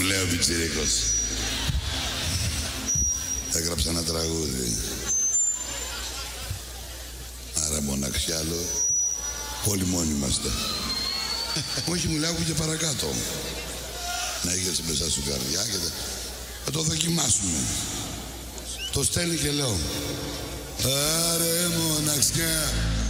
λέει ο πιτσιρίκος. Έγραψα ένα τραγούδι. Άρα μοναξιά, λέω. Όλοι μόνοι είμαστε. Όχι, μου λέει, άκου και παρακάτω. Να είχες μέσα σου καρδιά και θα το δοκιμάσουμε. Το στέλνει και λέω. Άρε μοναξιά.